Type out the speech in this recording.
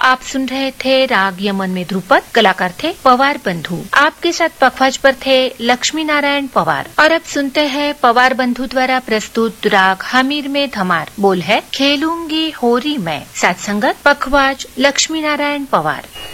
आप सुन रहे थे राग यमन में ध्रुपद, कलाकार थे पवार बंधु। आपके साथ पखवाज पर थे लक्ष्मी नारायण पवार। और अब सुनते हैं पवार बंधु द्वारा प्रस्तुत राग हमीर में धमार। बोल है खेलूंगी होरी मैं। साथ संगत पखवाज लक्ष्मी नारायण पवार।